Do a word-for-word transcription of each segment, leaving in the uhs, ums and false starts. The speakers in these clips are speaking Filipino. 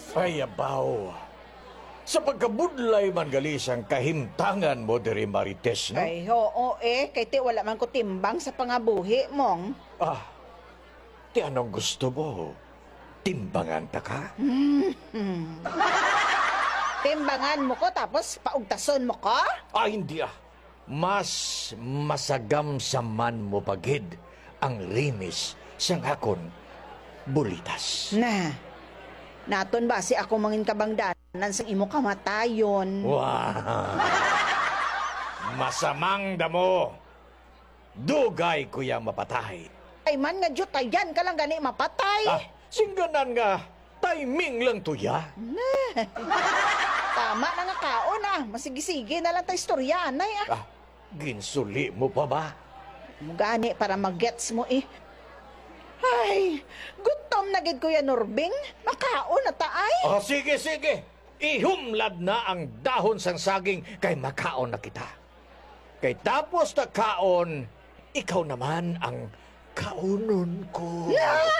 Ay, abaw. Sa pagkabudlay man gali siyang kahimtangan mo diri Marites, no? Ay, oo eh. Kay ti wala man ko timbang sa pangabuhi mong. Ah, ti anong gusto mo? Timbangan ta ka? Hmm. Timbangan mo ko tapos paugtason mo ko? Ah, hindi ah. Mas masagam sa man mo pagid ang linis sang akon bulitas. Na, naton ba si ako mangin kabangdanan sa imo kamatayon? Wow! Masamang damo. Dugay ko yang mapatay. Ay man nga jutayan ka lang gani mapatay. Ah, singganan nga. Timing lang to ya. Tama na nga kaon ah. Masigi-sige na lang ta istoryanay ah. Ah, ginsuli mo pa ba? Mugani para mag-gets mo eh. Ay, gutom na gid Kuya Norbing. Makaon na taay. Oh, sige, sige. Ihumlad na ang dahon sang saging kay makaon na kita. Kay tapos na kaon, ikaw naman ang kaunon ko.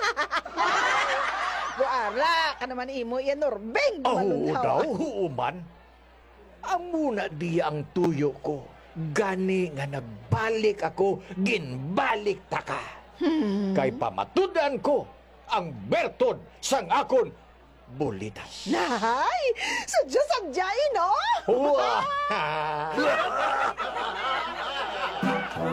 Buara ka naman imo yan Norbing. Oo Malunhaw. daw, huuman. Ang muna di ang tuyo ko. Gani nga nagbalik ako, ginbalik ta ka. Hmm. Kay pamatudan ko ang bertod sang akon bulitas. Nay, sadya-sadya eh, no? Wow!